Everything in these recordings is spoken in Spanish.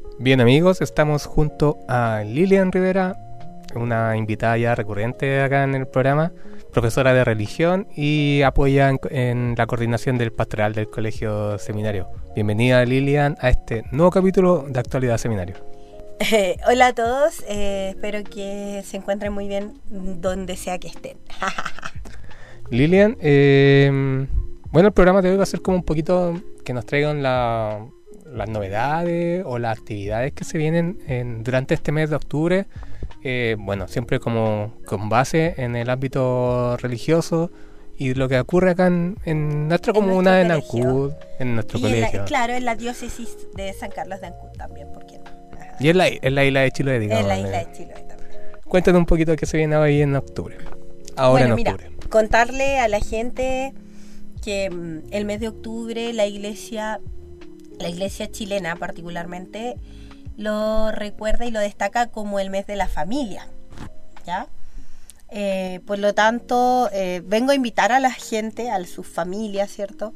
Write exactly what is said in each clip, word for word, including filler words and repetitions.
Bien amigos, estamos junto a Lilian Rivera, una invitada ya recurrente acá en el programa, profesora de religión y apoya en, en la coordinación del pastoral del Colegio Seminario. Bienvenida Lilian a este nuevo capítulo de Actualidad Seminario. Eh, hola a todos, eh, espero que se encuentren muy bien donde sea que estén. Lilian, eh, bueno, el programa de hoy va a ser como un poquito que nos traigan la, las novedades o las actividades que se vienen en, durante este mes de octubre. Eh, bueno, siempre como con base en el ámbito religioso y lo que ocurre acá en, en nuestra en comuna, en Ancud, en nuestro y colegio. En la, claro, en la diócesis de San Carlos de Ancud también, ¿por qué no? Ajá. Y en la, en la isla de Chiloé, digamos. En la isla de Chiloé también. Cuéntanos un poquito qué se viene hoy en octubre. Ahora bueno, en octubre. Mira, contarle a la gente que mm, el mes de octubre la iglesia, la iglesia chilena particularmente, lo recuerda y lo destaca como el mes de la familia, ¿ya? Eh, por lo tanto, eh, vengo a invitar a la gente, a sus familias, ¿cierto?,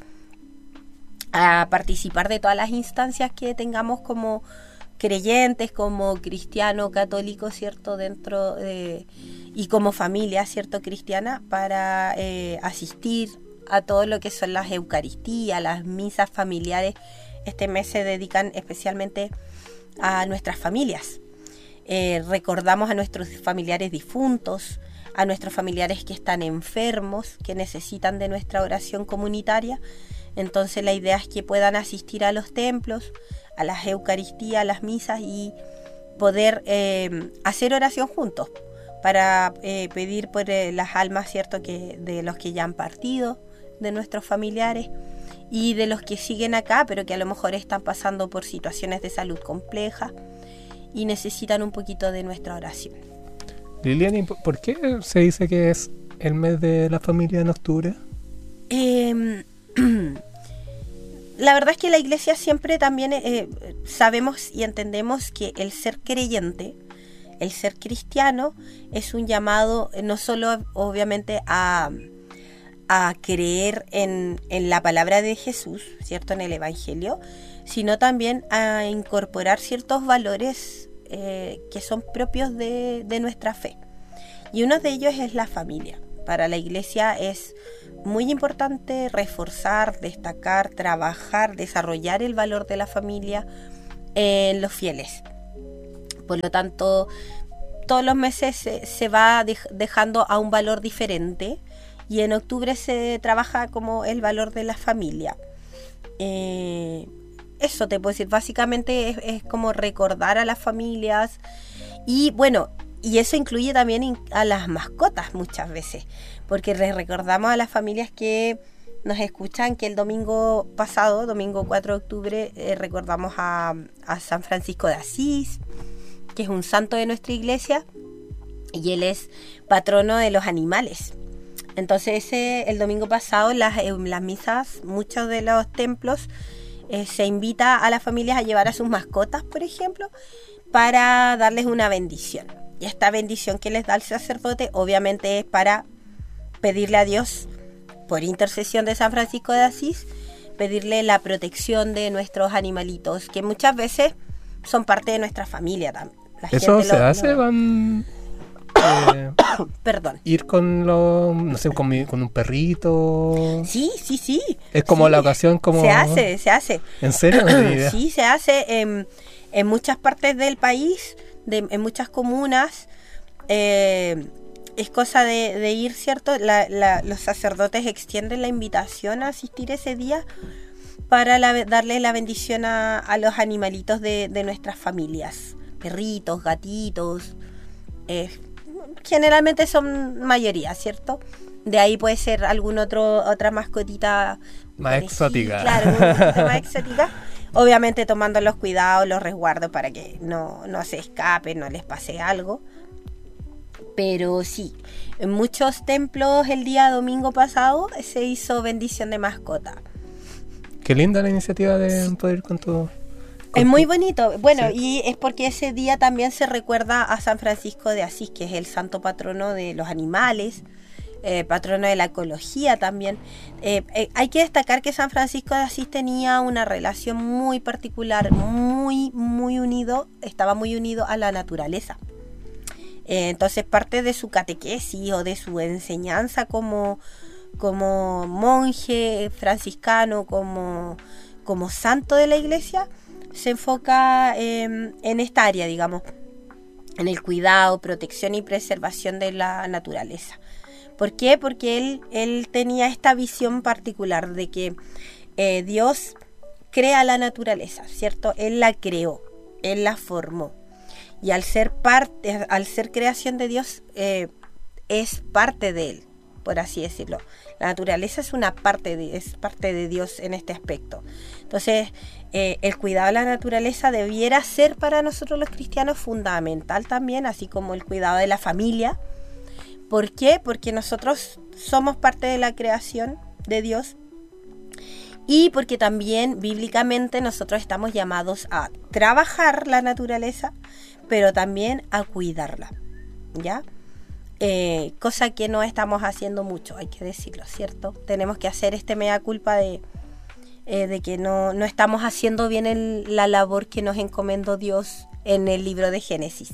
a participar de todas las instancias que tengamos como creyentes, como cristianos, católicos, ¿cierto?, dentro de, y como familia, ¿cierto?, cristiana, para eh, asistir a todo lo que son las eucaristías, las misas familiares. Este mes se dedican especialmente a nuestras familias. Eh, recordamos a nuestros familiares difuntos, a nuestros familiares que están enfermos, que necesitan de nuestra oración comunitaria. Entonces la idea es que puedan asistir a los templos, a las eucaristías, a las misas y poder eh, hacer oración juntos para eh, pedir por eh, las almas, ¿cierto?, que de los que ya han partido, de nuestros familiares y de los que siguen acá, pero que a lo mejor están pasando por situaciones de salud complejas y necesitan un poquito de nuestra oración. Lilian, ¿por qué se dice que es el mes de la familia en octubre? Eh, la verdad es que la iglesia siempre también eh, sabemos y entendemos que el ser creyente, el ser cristiano, es un llamado no solo obviamente a... a creer en, en la palabra de Jesús, ¿cierto?, en el Evangelio, sino también a incorporar ciertos valores eh, que son propios de, de nuestra fe. Y uno de ellos es la familia. Para la iglesia es muy importante reforzar, destacar, trabajar, desarrollar el valor de la familia en los fieles. Por lo tanto, todos los meses se, se va dej- dejando a un valor diferente. Y en octubre se trabaja como el valor de la familia. Eh, eso te puedo decir, básicamente es, es como recordar a las familias. Y bueno, y eso incluye también a las mascotas muchas veces, porque les recordamos a las familias que nos escuchan que el domingo pasado, domingo cuatro de octubre, eh, recordamos a, a San Francisco de Asís, que es un santo de nuestra iglesia, y él es patrono de los animales. Entonces ese, el domingo pasado en las, en las misas, muchos de los templos eh, se invita a las familias a llevar a sus mascotas, por ejemplo, para darles una bendición. Y esta bendición que les da el sacerdote obviamente es para pedirle a Dios, por intercesión de San Francisco de Asís, pedirle la protección de nuestros animalitos, que muchas veces son parte de nuestra familia también. La ¿Eso gente se lo, hace? Lo... ¿Van...? Eh, Perdón. Ir con lo, no sé, con, mi, con un perrito. Sí, sí, sí. Es como sí. la ocasión como... Se hace, se hace. ¿En serio? No tenía idea. Sí, se hace en, en muchas partes del país, de, en muchas comunas. Eh, es cosa de, de ir, ¿cierto? La, la, los sacerdotes extienden la invitación a asistir ese día para la, darle la bendición a, a los animalitos de, de nuestras familias. Perritos, gatitos. Eh, generalmente son mayoría, ¿cierto? De ahí puede ser algún otro otra mascotita más exótica. Claro, un más exótica. Obviamente tomando los cuidados, los resguardos para que no, no se escape, no les pase algo. Pero sí, en muchos templos el día domingo pasado se hizo bendición de mascota. Qué linda la iniciativa de sí. poder ir con tu... Es muy bonito. Bueno, sí. Y es porque ese día también se recuerda a San Francisco de Asís, que es el santo patrono de los animales, eh, patrono de la ecología también. Eh, eh, hay que destacar que San Francisco de Asís tenía una relación muy particular, muy, muy unido, estaba muy unido a la naturaleza. Eh, entonces parte de su catequesis o de su enseñanza como, como monje franciscano, como, como santo de la iglesia, se enfoca eh, en esta área, digamos, en el cuidado, protección y preservación de la naturaleza. ¿Por qué? Porque él, él tenía esta visión particular de que eh, Dios crea la naturaleza, ¿cierto? Él la creó, Él la formó. Y al ser parte, al ser creación de Dios, eh, es parte de Él, por así decirlo. La naturaleza es una parte de, es parte de Dios en este aspecto. Entonces, eh, el cuidado de la naturaleza debiera ser para nosotros los cristianos fundamental también, así como el cuidado de la familia. ¿Por qué? Porque nosotros somos parte de la creación de Dios y porque también bíblicamente nosotros estamos llamados a trabajar la naturaleza, pero también a cuidarla, ¿ya? Eh, cosa que no estamos haciendo mucho, hay que decirlo, ¿cierto? Tenemos que hacer este mea culpa de, eh, de que no, no estamos haciendo bien el, la labor que nos encomendó Dios en el libro de Génesis.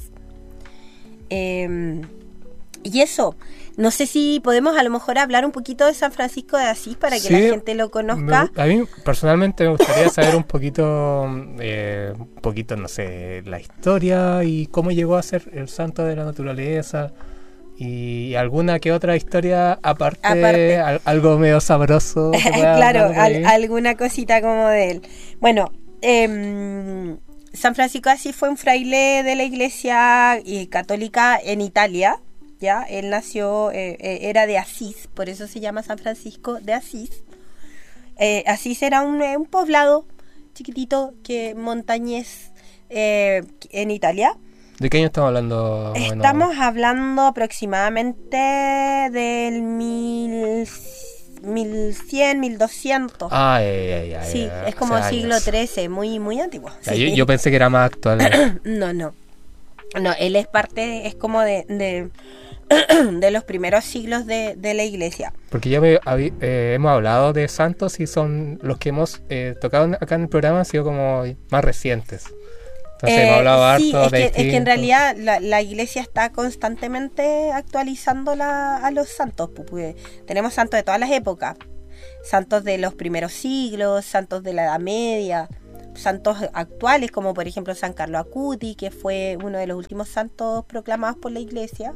Eh, y eso, no sé si podemos a lo mejor hablar un poquito de San Francisco de Asís para que sí, la gente lo conozca. Me, a mí personalmente me gustaría saber un poquito, eh, un poquito, no sé, la historia y cómo llegó a ser el santo de la naturaleza. Y alguna que otra historia aparte, aparte. Al, algo medio sabroso. Claro, al, alguna cosita como de él. Bueno, eh, San Francisco de Asís fue un fraile de la iglesia católica en Italia, ¿ya? Él nació, eh, era de Asís, por eso se llama San Francisco de Asís. Eh, Asís era un, un poblado chiquitito, que montañés eh, en Italia. ¿De qué año estamos hablando? Estamos bueno, hablando aproximadamente del mil, mil cien, mil doscientos. Ah, ay, ay, ay, sí, ay, es como años. siglo trece, muy, muy antiguo. Ya, Sí. yo, yo pensé que era más actual. no, no. No, él es parte, es como de, de, de los primeros siglos de, de la iglesia. Porque ya me, eh, hemos hablado de santos y son los que hemos eh, tocado acá en el programa han sido como más recientes. Entonces eh, hemos hablado sí, harto es de que, distintos. es que en realidad la, la iglesia está constantemente actualizando la, a los santos. Pues, tenemos santos de todas las épocas. Santos de los primeros siglos, santos de la Edad Media, santos actuales como por ejemplo San Carlo Acuti, que fue uno de los últimos santos proclamados por la iglesia.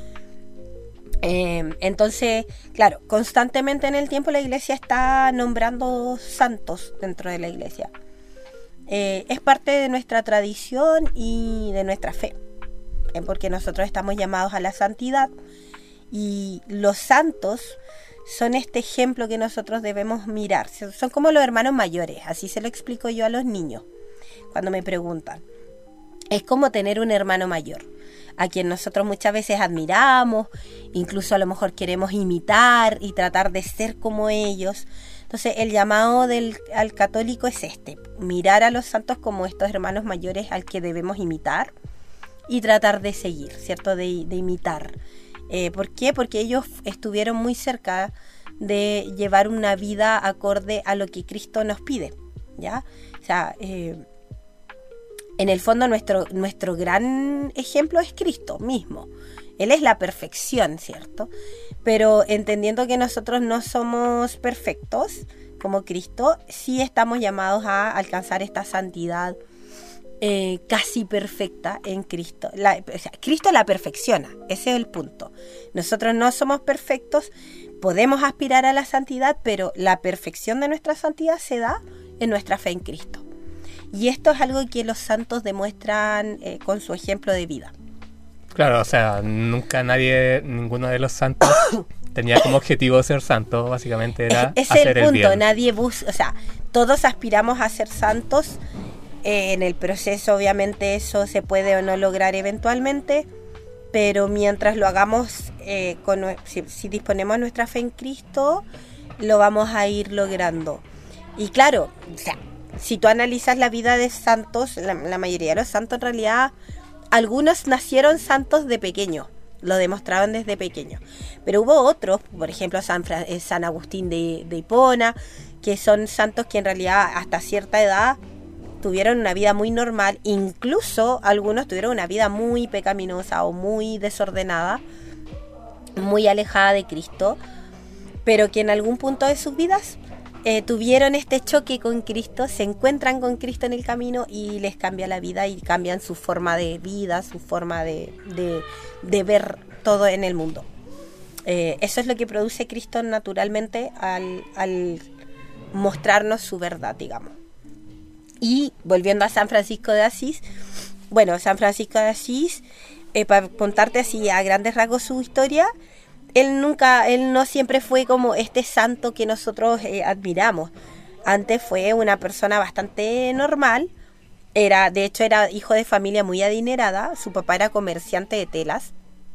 Eh, entonces, claro, constantemente en el tiempo la iglesia está nombrando santos dentro de la iglesia. Eh, es parte de nuestra tradición y de nuestra fe, eh, porque nosotros estamos llamados a la santidad y los santos son este ejemplo que nosotros debemos mirar. Son como los hermanos mayores, así se lo explico yo a los niños cuando me preguntan. Es como tener un hermano mayor, a quien nosotros muchas veces admiramos, incluso a lo mejor queremos imitar y tratar de ser como ellos. Entonces el llamado del, al católico es este, mirar a los santos como estos hermanos mayores al que debemos imitar y tratar de seguir, ¿cierto? De, de imitar. Eh, ¿Por qué? Porque ellos estuvieron muy cerca de llevar una vida acorde a lo que Cristo nos pide, ¿ya? O sea, eh, en el fondo nuestro, nuestro gran ejemplo es Cristo mismo. Él es la perfección, ¿cierto? Pero entendiendo que nosotros no somos perfectos como Cristo, sí estamos llamados a alcanzar esta santidad eh, casi perfecta en Cristo. La, o sea, Cristo la perfecciona, ese es el punto. Nosotros no somos perfectos, podemos aspirar a la santidad, pero la perfección de nuestra santidad se da en nuestra fe en Cristo. Y esto es algo que los santos demuestran eh, con su ejemplo de vida. Claro, o sea, nunca nadie, ninguno de los santos tenía como objetivo ser santo, básicamente era es, hacer el punto, el bien. Nadie busca, o sea, todos aspiramos a ser santos, eh, en el proceso obviamente eso se puede o no lograr eventualmente, pero mientras lo hagamos, eh, con, si, si disponemos nuestra fe en Cristo, lo vamos a ir logrando. Y claro, o sea, si tú analizas la vida de santos, la, la mayoría de los santos en realidad, algunos nacieron santos de pequeño, lo demostraban desde pequeños. Pero hubo otros, por ejemplo San, Fra- San Agustín de, de Hipona, que son santos que en realidad hasta cierta edad tuvieron una vida muy normal, incluso algunos tuvieron una vida muy pecaminosa o muy desordenada, muy alejada de Cristo, pero que en algún punto de sus vidas eh, tuvieron este choque con Cristo, se encuentran con Cristo en el camino y les cambia la vida y cambian su forma de vida, su forma de, de, de ver todo en el mundo. Eh, eso es lo que produce Cristo naturalmente al, al mostrarnos su verdad, digamos. Y volviendo a San Francisco de Asís, bueno, San Francisco de Asís, eh, para contarte así a grandes rasgos su historia, él nunca, él no siempre fue como este santo que nosotros eh, admiramos. Antes fue una persona bastante normal, era, de hecho era hijo de familia muy adinerada, su papá era comerciante de telas,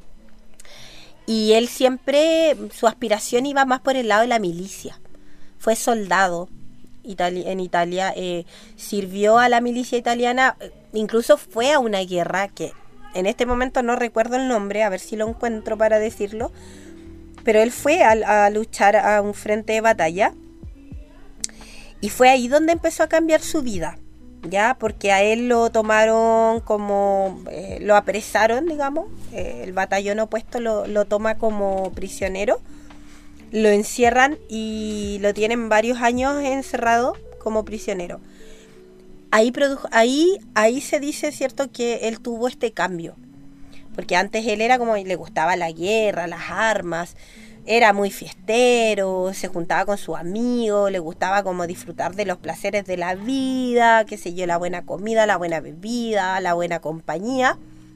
y él siempre, su aspiración iba más por el lado de la milicia, fue soldado. Itali- en Italia, eh, sirvió a la milicia italiana, incluso fue a una guerra que en este momento no recuerdo el nombre, a ver si lo encuentro para decirlo, pero él fue a, a luchar a un frente de batalla y fue ahí donde empezó a cambiar su vida, ya, porque a él lo tomaron como, eh, lo apresaron, digamos, eh, el batallón opuesto lo, lo toma como prisionero, lo encierran y lo tienen varios años encerrado como prisionero. Ahí, produjo, ahí, ahí se dice, cierto, que él tuvo este cambio, porque antes él era como, le gustaba la guerra, las armas, era muy fiestero, se juntaba con sus amigos, le gustaba como disfrutar de los placeres de la vida, qué sé yo, la buena comida, la buena bebida, la buena compañía.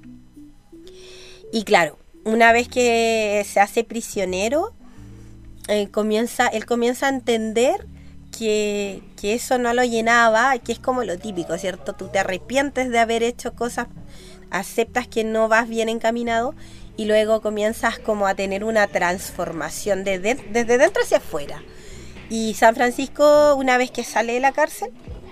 Y claro, una vez que se hace prisionero, Eh, comienza, él comienza a entender que, que eso no lo llenaba, que es como lo típico, ¿cierto? Tú te arrepientes de haber hecho cosas, aceptas que no vas bien encaminado y luego comienzas como a tener una transformación de, de, desde dentro hacia afuera. Y San Francisco, una vez que sale de la cárcel,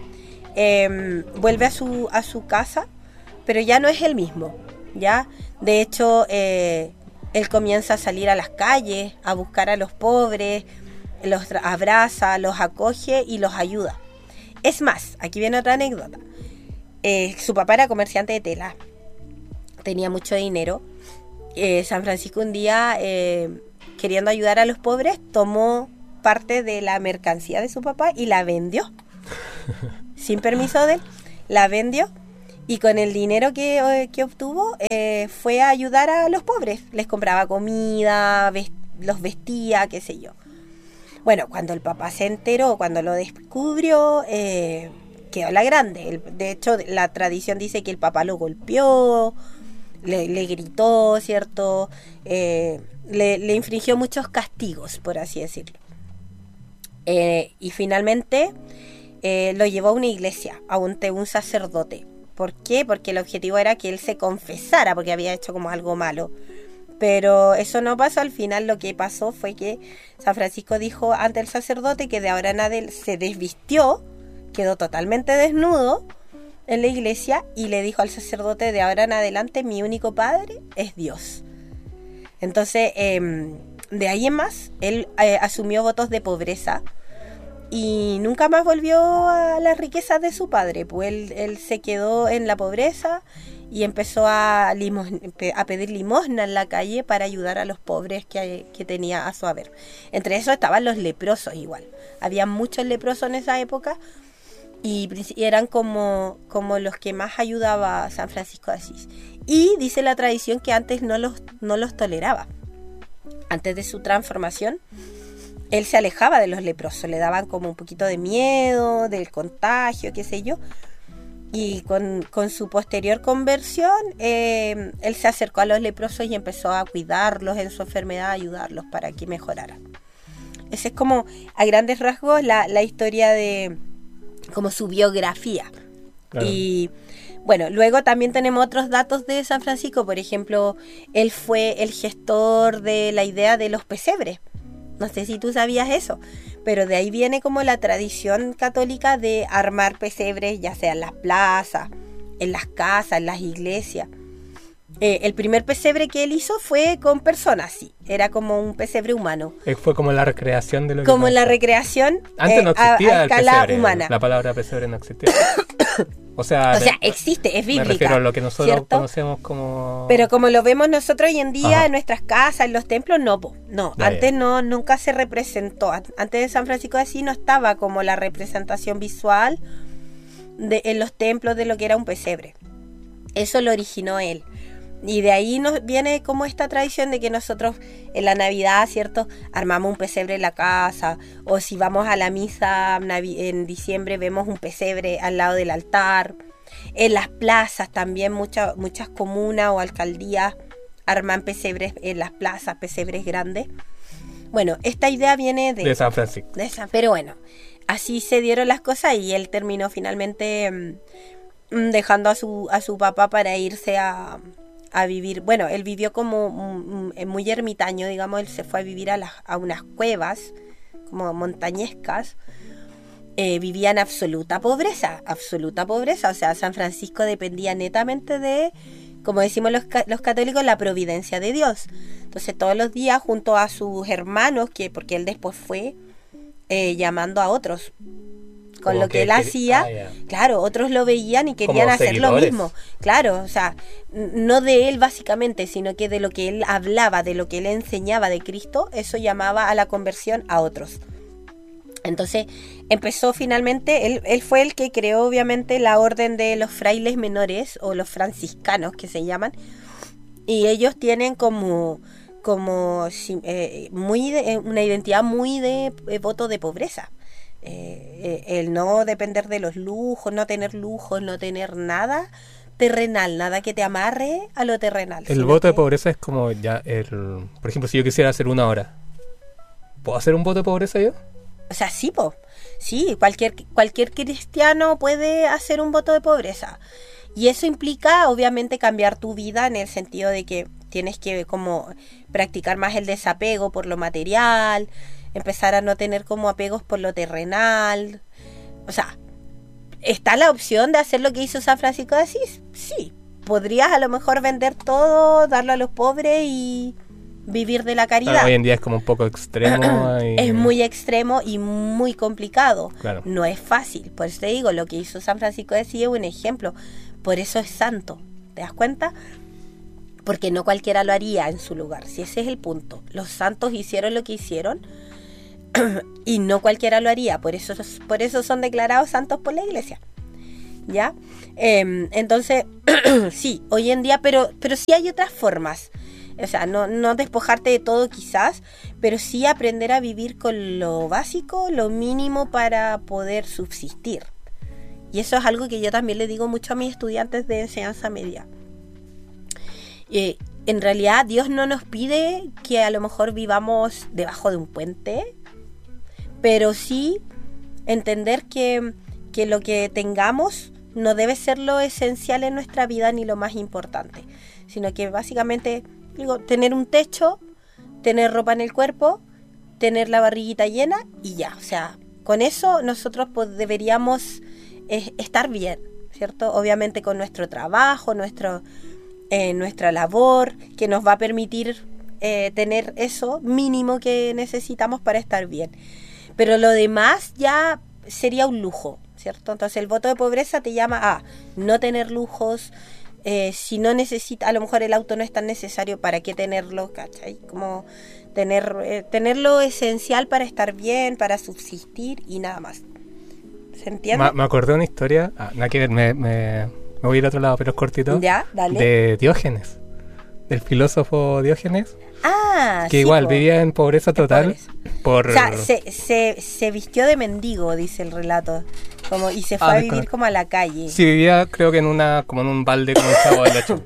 eh, vuelve a su, a su casa, pero ya no es el mismo, ¿ya? De hecho, eh, él comienza a salir a las calles, a buscar a los pobres, los abraza, los acoge y los ayuda. Es más, aquí viene otra anécdota. Eh, su papá era comerciante de tela, tenía mucho dinero. Eh, San Francisco un día, eh, queriendo ayudar a los pobres, tomó parte de la mercancía de su papá y la vendió. Sin permiso de él, la vendió. Y con el dinero que, que obtuvo, eh, fue a ayudar a los pobres. Les compraba comida, vest- los vestía, qué sé yo. Bueno, cuando el papá se enteró, cuando lo descubrió, eh, quedó la grande. El, de hecho, la tradición dice que el papá lo golpeó, le, le gritó, ¿cierto? Eh, le, le infringió muchos castigos, por así decirlo. Eh, y finalmente eh, lo llevó a una iglesia, a un, un sacerdote. ¿Por qué? Porque el objetivo era que él se confesara porque había hecho como algo malo. Pero eso no pasó. Al final lo que pasó fue que San Francisco dijo ante el sacerdote que de ahora en adelante se desvistió, quedó totalmente desnudo en la iglesia y le dijo al sacerdote: de ahora en adelante mi único padre es Dios. Entonces, eh, de ahí en más, él eh, asumió votos de pobreza y nunca más volvió a las riquezas de su padre, pues él, él se quedó en la pobreza y empezó a, limos, a pedir limosna en la calle para ayudar a los pobres que, que tenía a su haber. Entre esos estaban los leprosos igual. Había muchos leprosos en esa época y eran como, como los que más ayudaba a San Francisco de Asís. Y dice la tradición que antes no los, no los toleraba. Antes de su transformación, él se alejaba de los leprosos, le daban como un poquito de miedo, del contagio, qué sé yo. Y con, con su posterior conversión, eh, él se acercó a los leprosos y empezó a cuidarlos en su enfermedad, a ayudarlos para que mejoraran. Esa es como, a grandes rasgos, la, la historia de, como su biografía. Claro. Y bueno, luego también tenemos otros datos de San Francisco. Por ejemplo, él fue el gestor de la idea de los pesebres. No sé si tú sabías eso, pero de ahí viene como la tradición católica de armar pesebres, ya sea en las plazas, en las casas, en las iglesias. Eh, el primer pesebre que él hizo fue con personas, sí. Era como un pesebre humano. Eh, Fue como la recreación de lo que Como pasó. la recreación Antes eh, no a, existía a el escala pesebre. humana. La palabra pesebre no existía. O sea, O sea, me- existe, es me bíblica. refiero a lo que nosotros ¿cierto? conocemos como... Pero como lo vemos nosotros hoy en día Ajá. en nuestras casas, en los templos, no, po. no. Ya, Antes ya. no, nunca se representó. An- Antes de San Francisco de Asís no estaba como la representación visual de, en los templos de lo que era un pesebre. Eso lo originó él. Y de ahí nos viene como esta tradición de que nosotros en la Navidad, ¿cierto? Armamos un pesebre en la casa, o si vamos a la misa navi- en diciembre vemos un pesebre al lado del altar. En las plazas también muchas muchas comunas o alcaldías arman pesebres en las plazas, pesebres grandes. Bueno, esta idea viene de, de San Francisco. de esa, pero bueno, así se dieron las cosas y él terminó finalmente mm, dejando a su a su papá para irse a, a vivir. Bueno, él vivió como mm, mm, muy ermitaño, digamos, él se fue a vivir a, las, a unas cuevas como montañescas. Eh, vivía en absoluta pobreza, absoluta pobreza, o sea, San Francisco dependía netamente de, como decimos los, ca- los católicos, la providencia de Dios. Entonces todos los días junto a sus hermanos, que porque él después fue eh, llamando a otros, con Como lo que, que él quer- hacía, ah, ya. claro, otros lo veían y querían Como hacer lo seguidores. mismo, claro, o sea, n- no de él básicamente, sino que de lo que él hablaba, de lo que él enseñaba de Cristo, eso llamaba a la conversión a otros. Entonces empezó finalmente, él, él fue el que creó obviamente la orden de los frailes menores o los franciscanos que se llaman, y ellos tienen como, como si- eh, muy de- eh, una identidad muy de eh, voto de pobreza. Eh, eh, el no depender de los lujos, no tener lujos, no tener nada terrenal, nada que te amarre a lo terrenal. El sino voto de que- pobreza es como ya el... Por ejemplo, si yo quisiera hacer una hora, ¿puedo hacer un voto de pobreza yo? O sea, sí, po. Sí, cualquier, cualquier cristiano puede hacer un voto de pobreza. Y eso implica, obviamente, cambiar tu vida en el sentido de que tienes que como practicar más el desapego por lo material, empezar a no tener como apegos por lo terrenal. O sea, ¿está la opción de hacer lo que hizo San Francisco de Asís? Sí. Podrías a lo mejor vender todo, darlo a los pobres y vivir de la caridad. Claro, hoy en día es como un poco extremo. y- Es muy extremo y muy complicado. Claro. No es fácil. Por eso te digo, lo que hizo San Francisco de Asís es un ejemplo. Por eso es santo. ¿Te das cuenta? Porque no cualquiera lo haría en su lugar. Si ese es el punto. Los santos hicieron lo que hicieron y no cualquiera lo haría. Por eso, por eso son declarados santos por la iglesia. ¿Ya? Eh, entonces, sí, hoy en día, pero, pero sí hay otras formas. O sea, no, no despojarte de todo quizás, pero sí aprender a vivir con lo básico, lo mínimo para poder subsistir. Y eso es algo que yo también le digo mucho a mis estudiantes de enseñanza media. Eh, en realidad Dios no nos pide que a lo mejor vivamos debajo de un puente, pero sí entender que, que lo que tengamos no debe ser lo esencial en nuestra vida ni lo más importante, sino que básicamente... Digo, tener un techo, tener ropa en el cuerpo, tener la barriguita llena y ya. O sea, con eso nosotros pues, deberíamos eh, estar bien, ¿cierto? Obviamente con nuestro trabajo, nuestro, eh, nuestra labor, que nos va a permitir eh, tener eso mínimo que necesitamos para estar bien. Pero lo demás ya sería un lujo, ¿cierto? Entonces el voto de pobreza te llama a no tener lujos. Eh, si no necesita, a lo mejor el auto no es tan necesario, ¿para qué tenerlo? ¿Cachai? Como tener, eh, tener lo esencial para estar bien, para subsistir y nada más. ¿Se entiende? Ma- me acordé de una historia, ah, nada que ver, me, me, me voy a ir a otro lado, pero es cortito, Ya, dale. de Diógenes, del filósofo Diógenes, Ah, que sí, igual po. vivía en pobreza total, pobreza. por... O sea, se, se, se vistió de mendigo, dice el relato. Como, y se fue Ah, a vivir desconozco. como a la calle. Sí, vivía creo que en una como en un balde con un chavo de leche.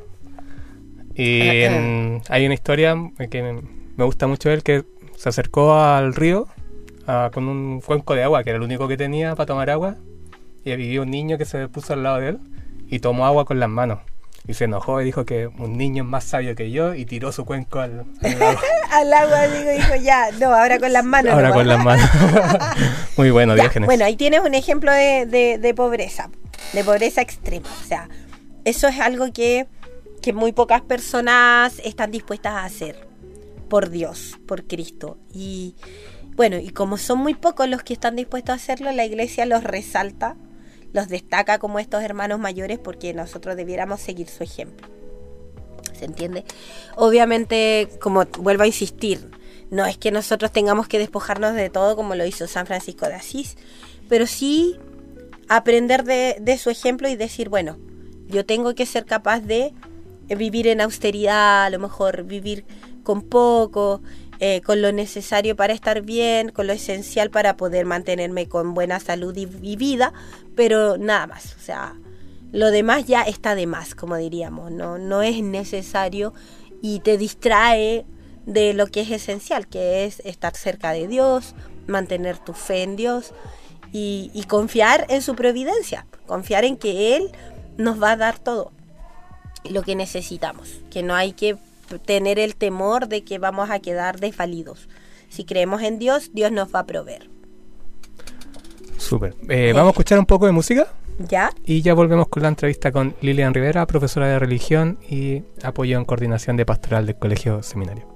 Y en- hay una historia que me, me gusta mucho él, que se acercó al río ah, con un cuenco de agua, que era el único que tenía para tomar agua, y había un niño que se puso al lado de él y tomó agua con las manos. Y se enojó y dijo que un niño es más sabio que yo y tiró su cuenco al, al agua. Al agua, digo, dijo, ya, no, ahora con las manos. Ahora nomás. con las manos. Muy bueno, Ya, Diógenes. bueno, ahí tienes un ejemplo de, de, de pobreza, de pobreza extrema. O sea, eso es algo que, que muy pocas personas están dispuestas a hacer por Dios, por Cristo. Y bueno, y como son muy pocos los que están dispuestos a hacerlo, la iglesia los resalta, los destaca como estos hermanos mayores, porque nosotros debiéramos seguir su ejemplo. ¿Se entiende? Obviamente, como vuelvo a insistir, no es que nosotros tengamos que despojarnos de todo como lo hizo San Francisco de Asís, pero sí aprender de, de su ejemplo y decir, bueno, yo tengo que ser capaz de vivir en austeridad, a lo mejor vivir con poco, eh, con lo necesario para estar bien, con lo esencial para poder mantenerme con buena salud y, y vida, pero nada más. O sea, lo demás ya está de más, como diríamos, no, no es necesario y te distrae de lo que es esencial, que es estar cerca de Dios, mantener tu fe en Dios y, y confiar en su providencia, confiar en que Él nos va a dar todo lo que necesitamos, que no hay que tener el temor de que vamos a quedar desvalidos. Si creemos en Dios, Dios nos va a proveer. Súper. Eh, vamos a escuchar un poco de música. ¿Ya? Y ya volvemos con la entrevista con Lilian Rivera, profesora de religión y apoyo en coordinación de pastoral del Colegio Seminario.